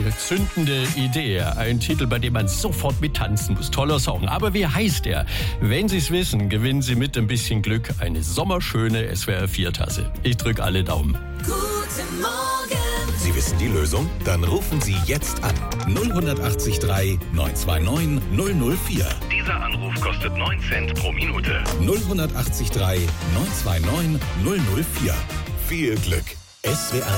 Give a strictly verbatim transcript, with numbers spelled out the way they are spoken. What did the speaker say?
eine zündende Idee. Ein Titel, bei dem man sofort mittanzen muss. Toller Song. Aber wie heißt er? Wenn Sie es wissen, gewinnen Sie mit ein bisschen Glück eine sommerschöne S W R vier Tasse. Ich drücke alle Daumen. Guten Morgen. Sie wissen die Lösung? Dann rufen Sie jetzt an. null acht drei neun zwei neun null null vier. Dieser Anruf kostet neun Cent pro Minute. null acht drei neun zwei neun null null vier. Viel Glück. S W R